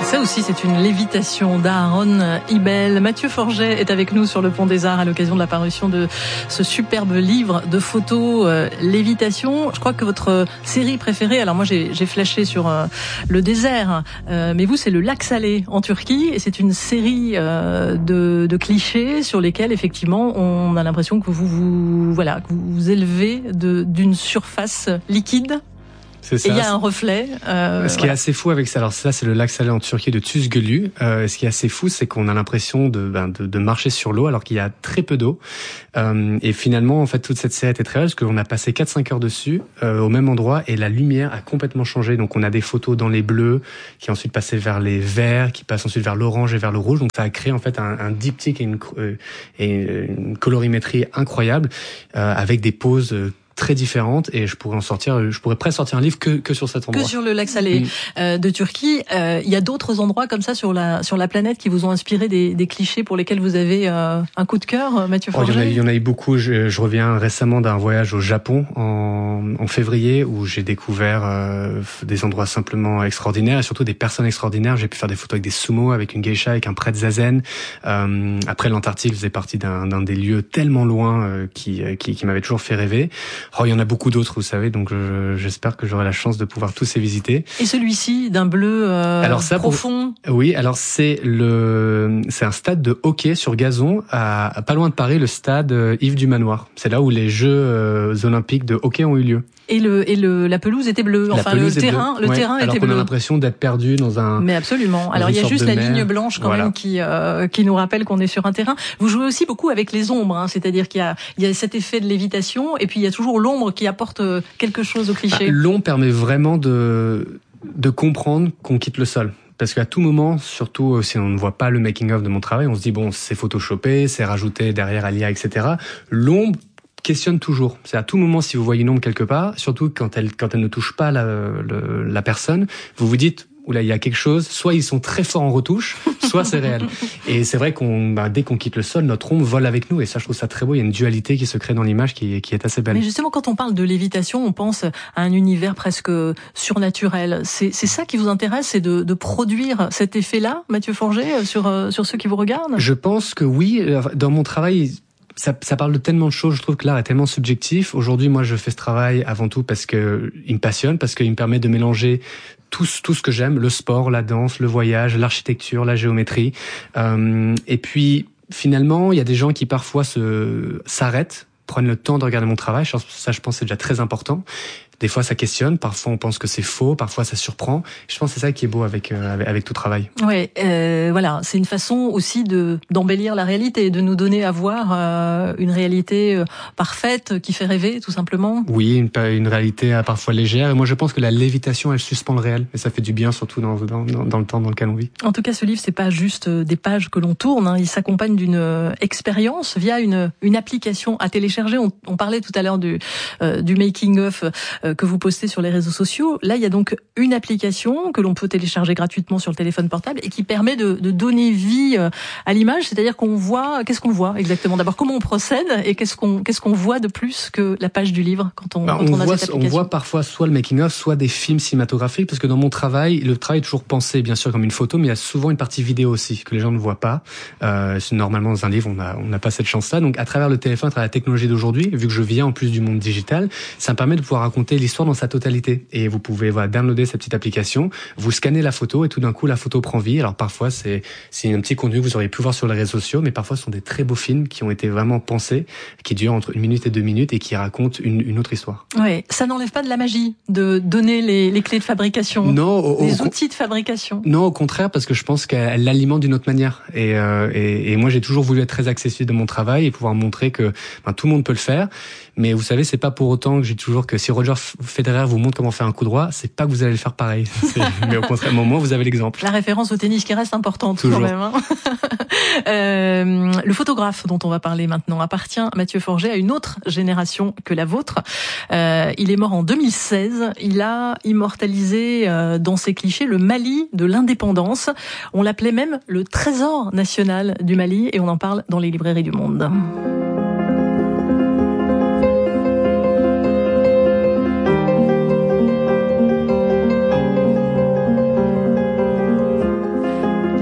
Ça aussi, c'est une lévitation d'Aaron Ibel. Mathieu Forget est avec nous sur le Pont des Arts à l'occasion de la parution de ce superbe livre de photos, Lévitation. Je crois que votre série préférée, alors moi j'ai flashé sur le désert, mais vous c'est le lac Salé en Turquie, et c'est une série de clichés sur lesquels effectivement on a l'impression que vous vous élevez d'une surface liquide. C'est ça. Et il y a un reflet. Ce qui est assez fou avec ça, alors ça c'est le lac Salé en Turquie de Tuzgölü. Ce qui est assez fou, c'est qu'on a l'impression de marcher sur l'eau alors qu'il y a très peu d'eau. Et finalement, en fait, toute cette série était très belle parce qu'on a passé 4-5 heures dessus, au même endroit, et la lumière a complètement changé. Donc on a des photos dans les bleus, qui ensuite passaient vers les verts, qui passent ensuite vers l'orange et vers le rouge. Donc ça a créé en fait un diptyque et une colorimétrie incroyable, avec des poses très différentes, et je pourrais presque sortir un livre que sur cet endroit. Que sur le lac Salé de Turquie. Il y a d'autres endroits comme ça sur la planète qui vous ont inspiré des clichés pour lesquels vous avez un coup de cœur, Mathieu Forget? Il y en a eu beaucoup. Je reviens récemment d'un voyage au Japon en février, où j'ai découvert des endroits simplement extraordinaires et surtout des personnes extraordinaires. J'ai pu faire des photos avec des sumo, avec une geisha, avec un prêtre zazen. Après, l'Antarctique faisait partie d'un des lieux tellement loin qui m'avait toujours fait rêver. Il y en a beaucoup d'autres, vous savez, donc j'espère que j'aurai la chance de pouvoir tous les visiter. Et celui-ci, d'un bleu profond. Oui, alors c'est un stade de hockey sur gazon à pas loin de Paris, le stade Yves du Manoir. C'est là où les Jeux olympiques de hockey ont eu lieu. Et la pelouse était bleue. Enfin, le terrain était bleu. Alors qu'on a l'impression d'être perdu dans un. Mais absolument. Alors il y a juste la ligne blanche quand même qui nous rappelle qu'on est sur un terrain. Vous jouez aussi beaucoup avec les ombres, hein, c'est-à-dire qu'il y a cet effet de lévitation, et puis il y a toujours l'ombre qui apporte quelque chose au cliché. L'ombre permet vraiment de comprendre qu'on quitte le sol. Parce qu'à tout moment, surtout si on ne voit pas le making-of de mon travail, on se dit bon, c'est photoshopé, c'est rajouté derrière à l'IA, etc. L'ombre questionne toujours. C'est à tout moment, si vous voyez une ombre quelque part, surtout quand elle ne touche pas la personne, vous vous dites oula, il y a quelque chose, soit ils sont très forts en retouche, soit c'est réel. Et c'est vrai dès qu'on quitte le sol, notre ombre vole avec nous, et ça, je trouve ça très beau. Il y a une dualité qui se crée dans l'image qui est assez belle. Mais justement, quand on parle de lévitation, on pense à un univers presque surnaturel. C'est ça qui vous intéresse, c'est de produire cet effet-là, Mathieu Forget, sur ceux qui vous regardent? Je pense que oui. Dans mon travail, ça parle de tellement de choses. Je trouve que l'art est tellement subjectif. Aujourd'hui, moi, je fais ce travail avant tout parce que il me passionne, parce qu'il me permet de mélanger tout ce que j'aime, le sport, la danse, le voyage, l'architecture, la géométrie. Et puis, finalement, il y a des gens qui parfois s'arrêtent, prennent le temps de regarder mon travail. Ça, je pense, c'est déjà très important. Des fois, ça questionne. Parfois, on pense que c'est faux. Parfois, ça surprend. Je pense que c'est ça qui est beau avec tout travail. Ouais, voilà. C'est une façon aussi d'embellir la réalité, de nous donner à voir une réalité parfaite qui fait rêver, tout simplement. Oui, une réalité parfois légère. Et moi, je pense que la lévitation, elle suspend le réel. Et ça fait du bien, surtout dans le temps dans lequel on vit. En tout cas, ce livre, c'est pas juste des pages que l'on tourne. Hein. Il s'accompagne d'une expérience via une application à télécharger. On parlait tout à l'heure du making-of que vous postez sur les réseaux sociaux. Là, il y a donc une application que l'on peut télécharger gratuitement sur le téléphone portable et qui permet de donner vie à l'image, c'est-à-dire qu'est-ce qu'on voit exactement? D'abord, comment on procède, et qu'est-ce qu'on voit de plus que la page du livre quand on a cette application? On voit parfois soit le making-of, soit des films cinématographiques, parce que dans mon travail, le travail est toujours pensé, bien sûr, comme une photo, mais il y a souvent une partie vidéo aussi, que les gens ne voient pas. Normalement, dans un livre, on n'a pas cette chance-là. Donc, à travers le téléphone, à travers la technologie d'aujourd'hui, vu que je viens en plus du monde digital, ça me permet de pouvoir raconter l'histoire dans sa totalité. Et vous pouvez downloader cette petite application, vous scannez la photo, et tout d'un coup, la photo prend vie. Alors, parfois, c'est un petit contenu que vous auriez pu voir sur les réseaux sociaux, mais parfois, ce sont des très beaux films qui ont été vraiment pensés, qui durent entre 1 minute et 2 minutes et qui racontent une autre histoire. Ouais, ça n'enlève pas de la magie de donner les clés de fabrication, les outils de fabrication. Non, au contraire, parce que je pense qu'elle l'alimente d'une autre manière. Et moi, j'ai toujours voulu être très accessible dans mon travail et pouvoir montrer que tout le monde peut le faire. Mais vous savez, c'est pas pour autant que j'ai toujours que si Roger Federer vous montre comment faire un coup droit, c'est pas que vous allez le faire pareil. Mais au contraire, au moins, vous avez l'exemple. La référence au tennis qui reste importante toujours. Quand même. Hein. Le photographe dont on va parler maintenant appartient, Mathieu Forget, à une autre génération que la vôtre. Il est mort en 2016. Il a immortalisé dans ses clichés le Mali de l'indépendance. On l'appelait même le trésor national du Mali, et on en parle dans les librairies du monde.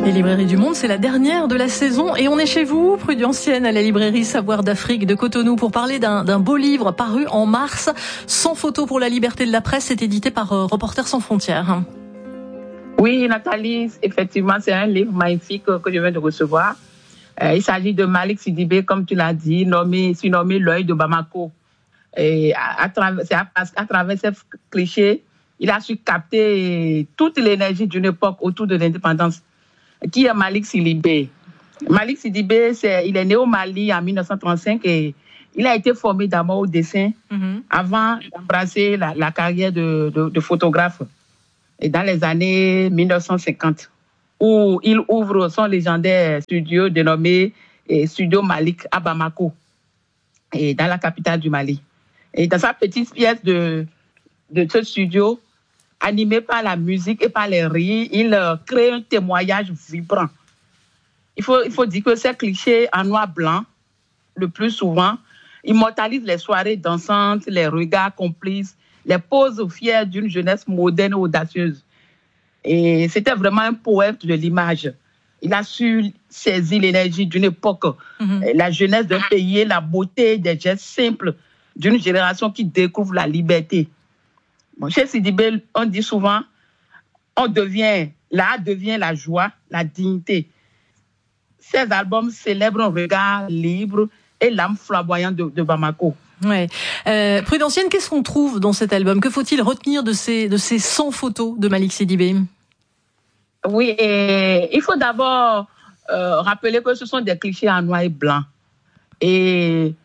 Les librairies du Monde, c'est la dernière de la saison et on est chez vous, Prudensienne, à la librairie Savoir d'Afrique de Cotonou pour parler d'un beau livre paru en mars, 100 photos pour la liberté de la presse, c'est édité par Reporters sans frontières. Oui, Nathalie, effectivement, c'est un livre magnifique que je viens de recevoir. Il s'agit de Malick Sidibé, comme tu l'as dit, surnommé l'œil de Bamako. Et à travers ces clichés, il a su capter toute l'énergie d'une époque autour de l'indépendance. Qui est Malick Sidibé? Malick Sidibé, il est né au Mali en 1935 et il a été formé d'abord au dessin avant d'embrasser la carrière de photographe. Et dans les années 1950, où il ouvre son légendaire studio dénommé Studio Malick à Bamako, et dans la capitale du Mali. Et dans sa petite pièce de ce studio, animé par la musique et par les rires, il crée un témoignage vibrant. Il faut dire que ces clichés en noir-blanc, le plus souvent, immortalisent les soirées dansantes, les regards complices, les poses fières d'une jeunesse moderne et audacieuse. Et c'était vraiment un poète de l'image. Il a su saisir l'énergie d'une époque, la jeunesse d'un pays et la beauté des gestes simples d'une génération qui découvre la liberté. Bon, chez Sidibé, on dit souvent, l'art devient la joie, la dignité. Ces albums célèbrent un regard libre et l'âme flamboyante de Bamako. Ouais. Prudensienne, qu'est-ce qu'on trouve dans cet album? Que faut-il retenir de ces 100 photos de Malick Sidibé? Oui, et il faut d'abord rappeler que ce sont des clichés en noir et blanc. Et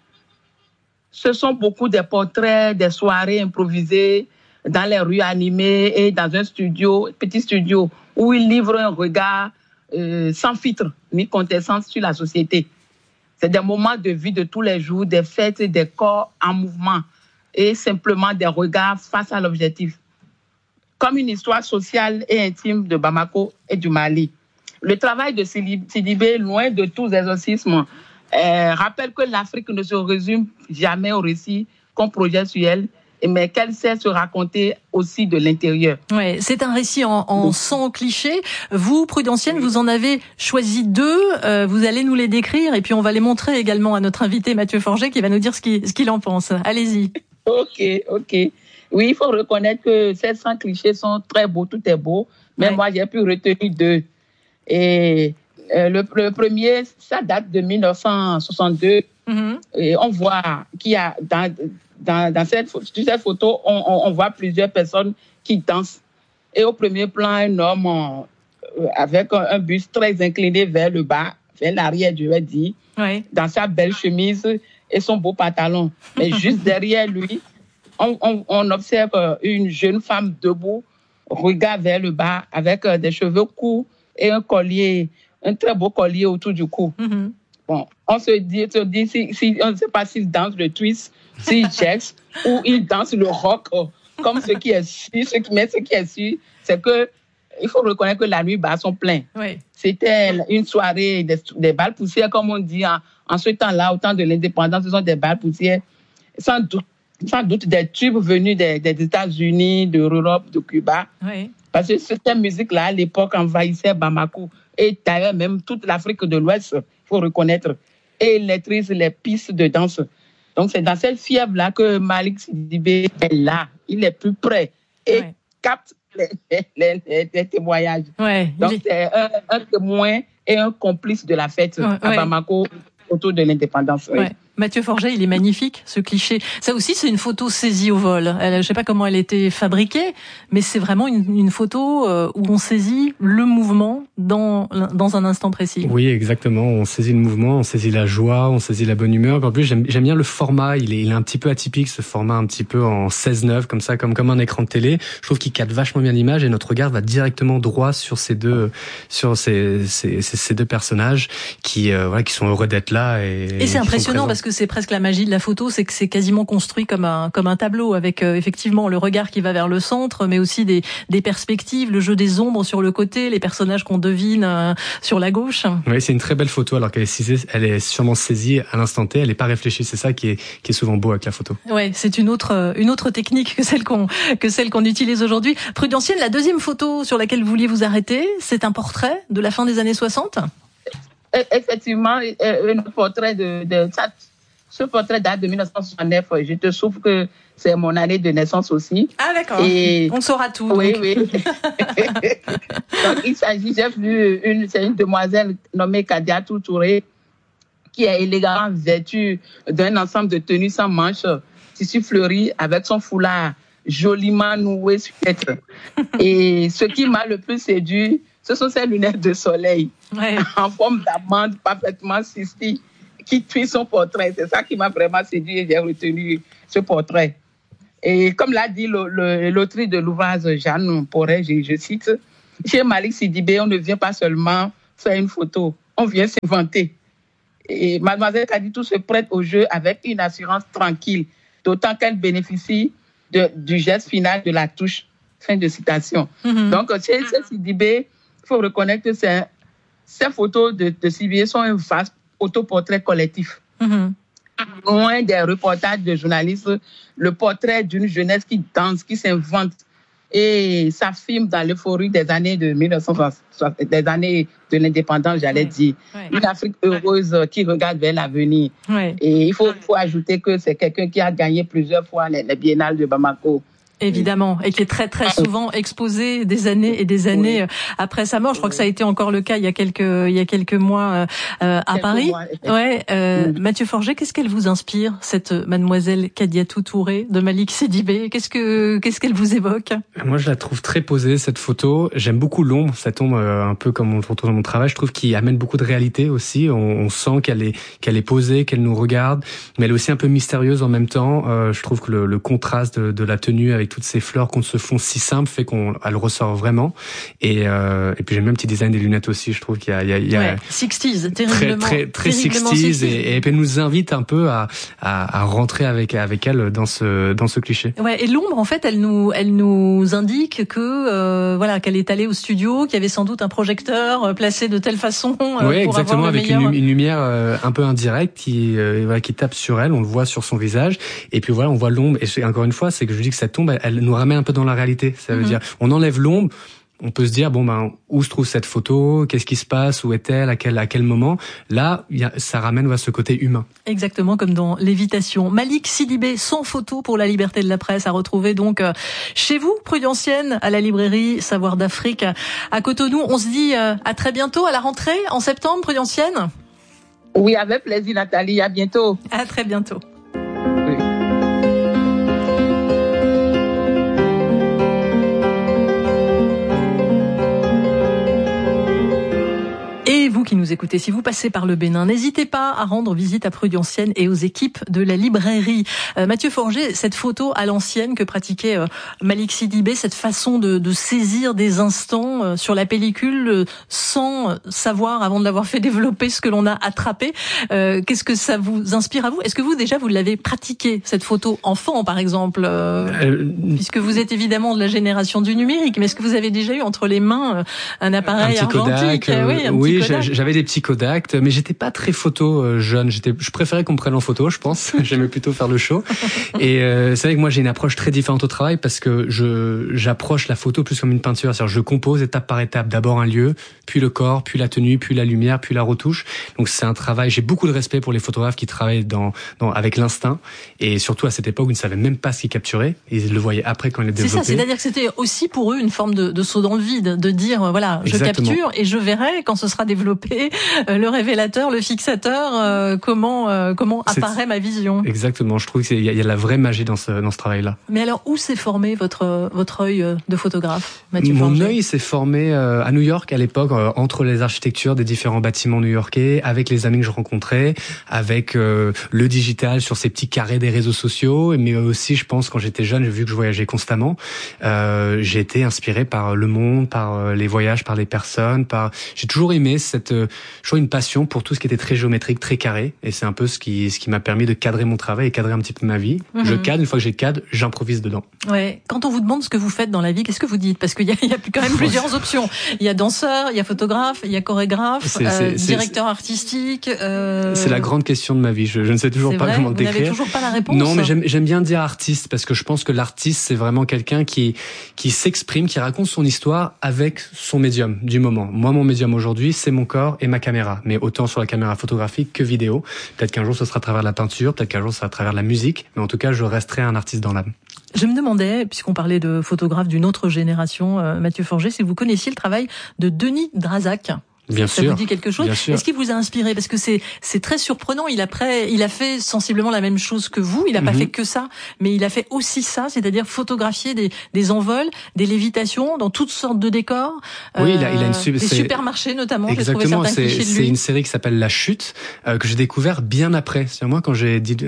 ce sont beaucoup des portraits, des soirées improvisées dans les rues animées et dans un petit studio, où il livre un regard sans filtre ni contestant sur la société. C'est des moments de vie de tous les jours, des fêtes, des corps en mouvement et simplement des regards face à l'objectif. Comme une histoire sociale et intime de Bamako et du Mali. Le travail de Sidibé, loin de tout exorcisme, rappelle que l'Afrique ne se résume jamais au récit qu'on projette sur elle, mais qu'elle sait se raconter aussi de l'intérieur. Ouais, c'est un récit en 100 clichés. Vous, Prudensienne, vous en avez choisi 2. Vous allez nous les décrire et puis on va les montrer également à notre invité Mathieu Forget qui va nous dire ce qu'il en pense. Allez-y. Ok. Oui, il faut reconnaître que ces 100 clichés sont très beaux, tout est beau. Mais moi, j'ai pu retenir 2. Et le premier, ça date de 1962. Et on voit qu'il y a dans cette photo, on voit plusieurs personnes qui dansent. Et au premier plan, un homme avec un buste très incliné vers le bas, vers l'arrière, je vais dire, dans sa belle chemise et son beau pantalon. Mais juste derrière lui, on observe une jeune femme debout, regard vers le bas, avec des cheveux courts et un collier, un très beau collier autour du cou. Bon, on se dit on ne sait pas s'il danse le twist, s'il jazz ou il danse le rock, comme ce qui est sûr, c'est que il faut reconnaître que la nuit bas sont pleins. C'était une soirée des balles poussières, comme on dit en ce temps-là, au temps de l'indépendance, ce sont des balles poussières. Sans doute des tubes venus des États-Unis, de l'Europe, de Cuba. Parce que cette musique-là, à l'époque, envahissait Bamako et d'ailleurs même toute l'Afrique de l'Ouest, il faut reconnaître, et électrise les pistes de danse. Donc c'est dans cette fièvre-là que Malick Sidibé est là. Il est plus près et capte les témoignages. Donc c'est un témoin et un complice de la fête à Bamako autour de l'indépendance. Mathieu Forget, il est magnifique, ce cliché. Ça aussi, c'est une photo saisie au vol. Je ne sais pas comment elle a été fabriquée, mais c'est vraiment une photo où on saisit le mouvement dans un instant précis. Oui, exactement. On saisit le mouvement, on saisit la joie, on saisit la bonne humeur. En plus, j'aime bien le format. Il est un petit peu atypique, ce format un petit peu en 16:9, comme ça, comme un écran de télé. Je trouve qu'il capte vachement bien l'image et notre regard va directement droit sur ces deux personnages qui sont heureux d'être là. Et c'est impressionnant parce que que c'est presque la magie de la photo, c'est que c'est quasiment construit comme un tableau, avec effectivement le regard qui va vers le centre, mais aussi des perspectives, le jeu des ombres sur le côté, les personnages qu'on devine sur la gauche. Oui, c'est une très belle photo, alors qu'elle est sûrement saisie à l'instant T, elle n'est pas réfléchie. C'est ça qui est souvent beau avec la photo. Ouais, c'est une autre technique que celle qu'on utilise aujourd'hui. Prudensienne, la deuxième photo sur laquelle vous vouliez vous arrêter, c'est un portrait de la fin des années 60. Effectivement, un portrait ce portrait date de 1969. Je te souffre que c'est mon année de naissance aussi. Ah d'accord, on saura tout. Oui, oui. Donc, il s'agit, c'est une demoiselle nommée Kadiatou Touré, qui est élégamment vêtue d'un ensemble de tenues sans manches, tissu fleuri, avec son foulard joliment noué sur la tête. Et ce qui m'a le plus séduit, ce sont ces lunettes de soleil, en forme d'amande parfaitement cystée, qui tuent son portrait. C'est ça qui m'a vraiment séduit et j'ai retenu ce portrait. Et comme l'a dit l'autrice de l'ouvrage, Jeanne Porret, je cite, chez Malik Sidibé, on ne vient pas seulement faire une photo, on vient s'inventer. Et Mademoiselle Kadiatou se prête au jeu avec une assurance tranquille, d'autant qu'elle bénéficie du geste final de la touche. Fin de citation. Donc, chez Sidibé, il faut reconnaître que ces photos de Sidibé sont un vaste autoportrait collectif. Loin des reportages de journalistes, le portrait d'une jeunesse qui danse, qui s'invente et s'affirme dans l'euphorie des années de 1960, des années de l'indépendance, j'allais dire. Une Afrique heureuse qui regarde vers l'avenir. Et il faut ajouter que c'est quelqu'un qui a gagné plusieurs fois les biennales de Bamako. Évidemment, et qui est très très souvent exposé des années et des années après sa mort. Je crois que ça a été encore le cas il y a quelques mois à Paris. Mathieu Forget, qu'est-ce qu'elle vous inspire, cette mademoiselle Kadiatou Touré de Malik Sidibé? Qu'est-ce qu'elle vous évoque? Moi, je la trouve très posée, cette photo. J'aime beaucoup l'ombre, ça tombe un peu comme on retrouve dans mon travail. Je trouve qu'il amène beaucoup de réalité aussi. On sent qu'elle est posée, qu'elle nous regarde, mais elle est aussi un peu mystérieuse en même temps. Je trouve que le contraste de la tenue avec toutes ces fleurs qu'on se font si simples fait qu'elle ressort vraiment. Et puis j'aime bien le petit design des lunettes aussi. Je trouve qu'il y a 60s, terriblement très 60s et elle nous invite un peu à rentrer avec elle dans ce cliché. Ouais, et l'ombre en fait, elle nous indique que qu'elle est allée au studio, qu'il y avait sans doute un projecteur placé de telle façon pour exactement, avoir le avec meilleur... une lumière un peu indirecte qui tape sur elle, on le voit sur son visage et puis on voit l'ombre. Et encore une fois, c'est que je dis que cette ombre, elle nous ramène un peu dans la réalité. Ça veut dire, on enlève l'ombre, on peut se dire où se trouve cette photo, qu'est-ce qui se passe, où est-elle, à quel moment. Là, ça ramène à ce côté humain. Exactement comme dans Lévitation. Malik Sidibé, sans photo pour la liberté de la presse, à retrouver donc chez vous, Prudensienne, à la librairie Savoir d'Afrique à Cotonou. On se dit à très bientôt, à la rentrée en septembre, Prudensienne. Oui, avec plaisir, Nathalie. À bientôt. À très bientôt. Et vous qui nous écoutez, si vous passez par le Bénin, n'hésitez pas à rendre visite à Prudensienne et aux équipes de la librairie. Mathieu Forget, cette photo à l'ancienne que pratiquait Malik Sidibé, cette façon de saisir des instants sur la pellicule sans savoir, avant de l'avoir fait développer, ce que l'on a attrapé, qu'est-ce que ça vous inspire à vous? Est-ce que vous l'avez pratiqué, cette photo enfant par exemple, puisque vous êtes évidemment de la génération du numérique, mais est-ce que vous avez déjà eu entre les mains un appareil argentique? Oui, j'avais des petits Kodak, mais j'étais pas très photo jeune. Je préférais qu'on me prenne en photo, je pense. J'aimais plutôt faire le show. Et c'est vrai que moi j'ai une approche très différente au travail parce que j'approche la photo plus comme une peinture. C'est-à-dire je compose étape par étape. D'abord un lieu, puis le corps, puis la tenue, puis la lumière, puis la retouche. Donc c'est un travail. J'ai beaucoup de respect pour les photographes qui travaillent avec l'instinct et surtout à cette époque où ils ne savaient même pas ce qu'ils capturaient. Ils le voyaient après quand ils les développaient. C'est ça. C'est-à-dire que c'était aussi pour eux une forme de saut dans le vide, de dire voilà, je capture et je verrai quand ce sera développé le révélateur, le fixateur, comment apparaît ma vision. Exactement, je trouve qu'il y a la vraie magie dans ce travail-là. Mais alors, où s'est formé votre œil de photographe, Mathieu Mon Forget? œil s'est formé à New York à l'époque, entre les architectures des différents bâtiments new-yorkais, avec les amis que je rencontrais, avec le digital sur ces petits carrés des réseaux sociaux, mais aussi, je pense, quand j'étais jeune, vu que je voyageais constamment, j'ai été inspiré par le monde, par les voyages, par les personnes, j'ai toujours aimé cette une passion pour tout ce qui était très géométrique, très carré. Et c'est un peu ce qui m'a permis de cadrer mon travail et cadrer un petit peu ma vie. Je cadre, une fois que j'ai cadre, j'improvise dedans. Ouais. Quand on vous demande ce que vous faites dans la vie, qu'est-ce que vous dites? Parce qu'il y a quand même plusieurs options. Il y a danseur, il y a photographe, il y a chorégraphe, directeur artistique. C'est la grande question de ma vie. Je ne sais toujours pas comment le décrire. Vous n'avez toujours pas la réponse? Non, mais j'aime bien dire artiste parce que je pense que l'artiste, c'est vraiment quelqu'un qui s'exprime, qui raconte son histoire avec son médium du moment. Moi, mon médium aujourd'hui, c'est mon corps et ma caméra. Mais autant sur la caméra photographique que vidéo. Peut-être qu'un jour, ce sera à travers de la peinture, peut-être qu'un jour, ce sera à travers de la musique. Mais en tout cas, je resterai un artiste dans l'âme. Je me demandais, puisqu'on parlait de photographes d'une autre génération, Mathieu Forget, si vous connaissiez le travail de Denis Drazac. Bien sûr. Ça vous dit quelque chose? Est-ce qu'il vous a inspiré? Parce que c'est très surprenant. Il a fait sensiblement la même chose que vous. Il n'a pas fait que ça, mais il a fait aussi ça, c'est-à-dire photographier des envols, des lévitations dans toutes sortes de décors. Oui, il a une des supermarchés notamment. Exactement. C'est une série qui s'appelle La Chute que j'ai découvert bien après. C'est moi quand j'ai dit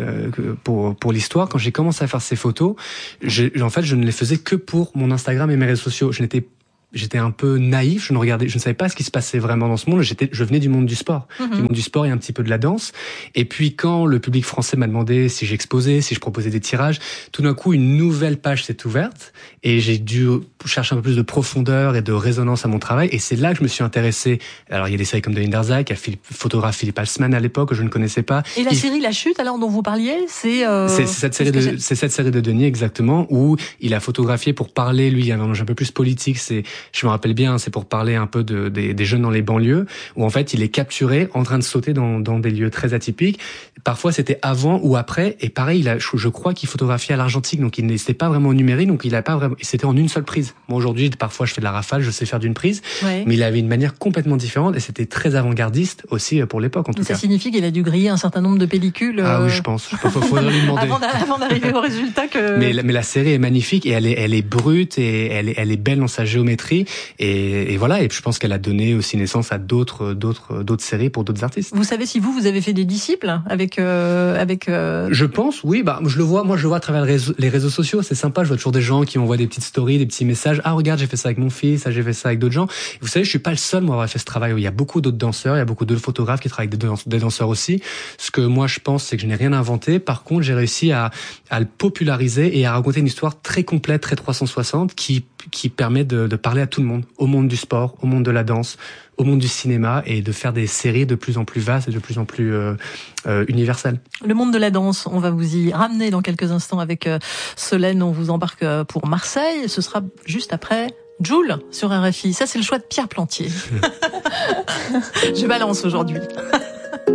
pour l'histoire, quand j'ai commencé à faire ces photos, en fait, je ne les faisais que pour mon Instagram et mes réseaux sociaux. J'étais un peu naïf, je ne savais pas ce qui se passait vraiment dans ce monde. Je venais du monde du sport, du monde du sport et un petit peu de la danse. Et puis quand le public français m'a demandé si j'exposais, si je proposais des tirages, tout d'un coup une nouvelle page s'est ouverte et j'ai dû chercher un peu plus de profondeur et de résonance à mon travail. Et c'est là que je me suis intéressé. Alors il y a des séries comme Denis Drazac, il y a photographe Philippe Halsman à l'époque que je ne connaissais pas. Et la série La Chute, alors dont vous parliez, c'est cette série de Denis exactement où il a photographié pour parler. Lui, il y a un enjeu un peu plus politique. Je me rappelle bien, c'est pour parler un peu des jeunes dans les banlieues, où en fait il est capturé en train de sauter dans des lieux très atypiques. Parfois c'était avant ou après, et pareil, je crois qu'il photographiait à l'argentique, donc il n'était pas vraiment numérique, donc c'était en une seule prise. Moi aujourd'hui, parfois je fais de la rafale, je sais faire d'une prise, mais il avait une manière complètement différente et c'était très avant-gardiste aussi pour l'époque en tout cas. Ça signifie qu'il a dû griller un certain nombre de pellicules. Ah oui, je pense. Faudrait lui demander. avant d'arriver au résultat que. Mais la série est magnifique et elle est brute et elle est belle dans sa géométrie. Et voilà, et je pense qu'elle a donné aussi naissance à d'autres séries pour d'autres artistes. Vous savez si vous avez fait des disciples avec Je pense, oui, je le vois à travers les réseaux sociaux, c'est sympa, je vois toujours des gens qui m'envoient des petites stories, des petits messages. Ah regarde, j'ai fait ça avec mon fils, j'ai fait ça avec d'autres gens. Et vous savez, je suis pas le seul moi à avoir fait ce travail. Il y a beaucoup d'autres danseurs, il y a beaucoup d'autres photographes qui travaillent avec des danseurs aussi. Ce que moi je pense, c'est que je n'ai rien inventé. Par contre, j'ai réussi à le populariser et à raconter une histoire très complète, très 360 qui permet de parler à tout le monde, au monde du sport, au monde de la danse, au monde du cinéma et de faire des séries de plus en plus vastes et de plus en plus universelles. Le monde de la danse, on va vous y ramener dans quelques instants avec Solène. On vous embarque pour Marseille. Ce sera juste après Joule sur RFI. Ça, c'est le choix de Pierre Plantier. Je balance aujourd'hui.